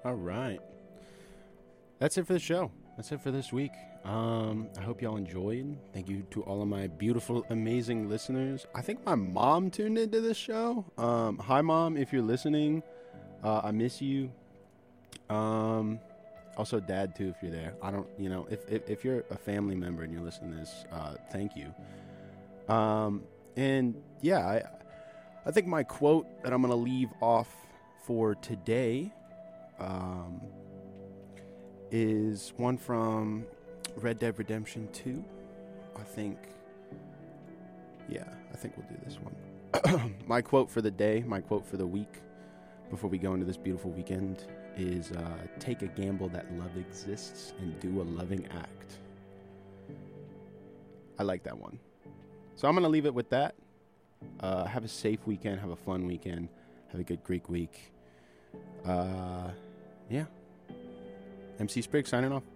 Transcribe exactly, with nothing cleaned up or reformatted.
All right. That's it for the show. That's it for this week. Um, I hope y'all enjoyed. Thank you to all of my beautiful, amazing listeners. I think my mom tuned into this show. Um, hi, Mom, if you're listening. Uh, I miss you. Um, also, Dad, too, if you're there. I don't, you know, if, if, if you're a family member and you're listening to this, uh, thank you. Um, and, yeah, I, I think my quote that I'm going to leave off for today um, is one from Red Dead Redemption two. I think, yeah, I think we'll do this one. My quote for the day, my quote for the week, before we go into this beautiful weekend, is uh, take a gamble that love exists and do a loving act. I like that one. So I'm going to leave it with that. Uh, have a safe weekend. Have a fun weekend. Have a good Greek week. Uh, yeah. M C Spriggs signing off.